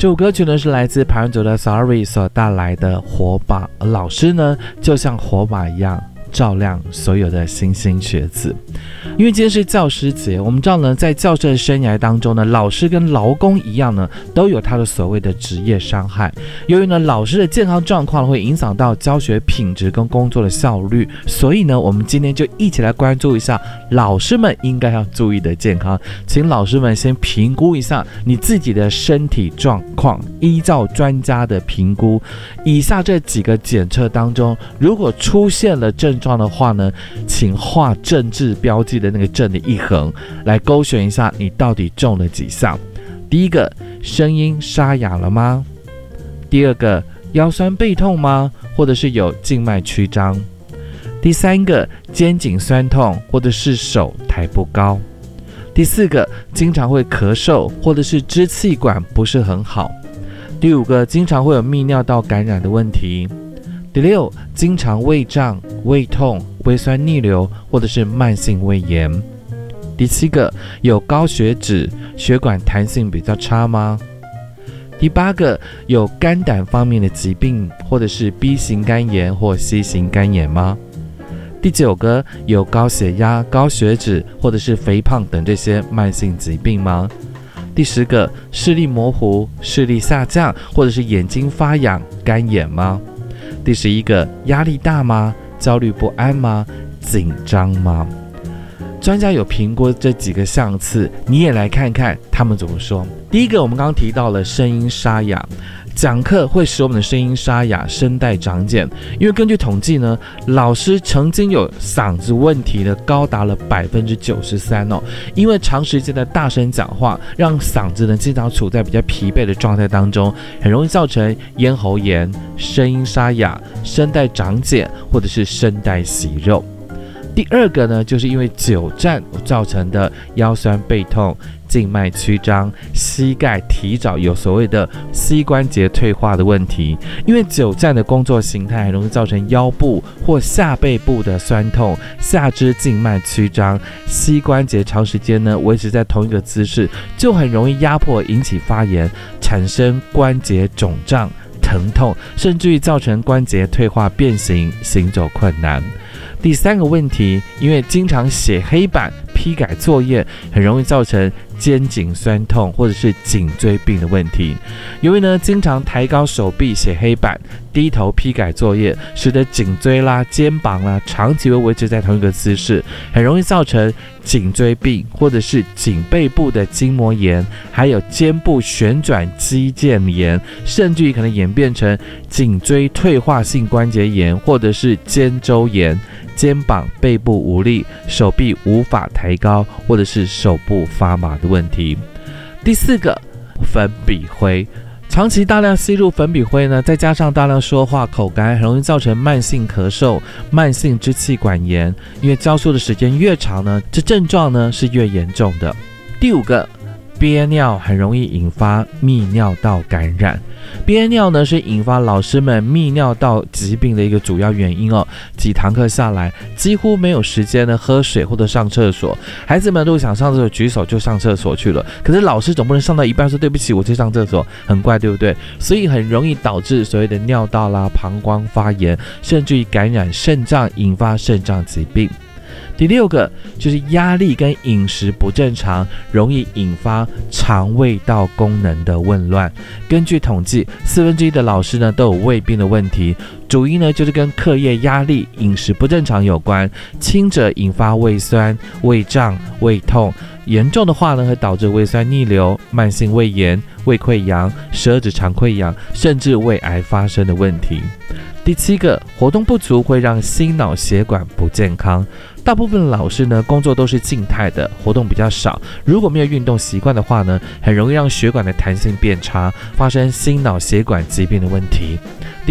这首歌曲呢是来自排湾族的 Sorry 所带来的火把，而老师呢就像火把一样照亮所有的莘莘学子。因为今天是教师节，我们知道呢，在教师的生涯当中呢，老师跟劳工一样呢，都有他的所谓的职业伤害。由于呢，老师的健康状况会影响到教学品质跟工作的效率，所以呢，我们今天就一起来关注一下老师们应该要注意的健康。请老师们先评估一下你自己的身体状况，依照专家的评估，以下这几个检测当中，如果出现了症状的话呢，请画正字标记的那个正的一横，来勾选一下你到底中了几项。第一个，声音沙哑了吗？第二个，腰酸背痛吗？或者是有静脉曲张？第三个，肩颈酸痛，或者是手抬不高？第四个，经常会咳嗽，或者是支气管不是很好？第五个，经常会有泌尿道感染的问题？第六，经常胃胀、胃痛、胃酸逆流，或者是慢性胃炎？第七个，有高血脂，血管弹性比较差吗？第八个，有肝胆方面的疾病，或者是 B 型肝炎或 C 型肝炎吗？第九个，有高血压、高血脂，或者是肥胖等这些慢性疾病吗？第10个，视力模糊、视力下降，或者是眼睛发痒、干眼吗？第11个，压力大吗？焦虑不安吗？紧张吗？专家有评估这几个项次，你也来看看他们怎么说。第一个，我们刚刚提到了声音沙哑，讲课会使我们的声音沙哑、声带长茧，因为根据统计呢，老师曾经有嗓子问题的高达了93%哦，因为长时间的大声讲话，让嗓子呢经常处在比较疲惫的状态当中，很容易造成咽喉炎、声音沙哑、声带长茧或者是声带息肉。第二个呢，就是因为久站造成的腰酸背痛、静脉曲张、膝盖提早有所谓的膝关节退化的问题。因为久站的工作形态很容易造成腰部或下背部的酸痛、下肢静脉曲张、膝关节长时间呢维持在同一个姿势，就很容易压迫引起发炎，产生关节肿胀、疼痛，甚至于造成关节退化变形，行走困难。第三个问题，因为经常写黑板、批改作业，很容易造成肩颈酸痛或者是颈椎病的问题。由于呢经常抬高手臂写黑板、低头批改作业，使得颈椎啦、肩膀啦长期会维持在同一个姿势，很容易造成颈椎病或者是颈背部的筋膜炎，还有肩部旋转肌腱炎，甚至于可能演变成颈椎退化性关节炎或者是肩周炎。肩膀、背部无力，手臂无法抬高，或者是手部发麻的问题。第四个，粉笔灰。长期大量吸入粉笔灰呢，再加上大量说话口干，很容易造成慢性咳嗽、慢性支气管炎。因为教书的时间越长呢，这症状呢是越严重的。第五个，憋尿很容易引发泌尿道感染。憋尿呢是引发老师们泌尿道疾病的一个主要原因哦。几堂课下来，几乎没有时间呢喝水或者上厕所，孩子们都想上厕所举手就上厕所去了，可是老师总不能上到一半说对不起我去上厕所，很怪对不对？所以很容易导致所谓的尿道啦、膀胱发炎，甚至于感染肾脏，引发肾脏疾病。第六个就是压力跟饮食不正常，容易引发肠胃道功能的紊乱。根据统计，1/4的老师呢都有胃病的问题，主因呢就是跟课业压力、饮食不正常有关，轻者引发胃酸、胃胀、胃痛，严重的话呢会导致胃酸逆流、慢性胃炎、胃溃疡、12指肠溃疡，甚至胃癌发生的问题。第7个，活动不足会让心脑血管不健康。大部分的老师呢，工作都是静态的，活动比较少。如果没有运动习惯的话呢，很容易让血管的弹性变差，发生心脑血管疾病的问题。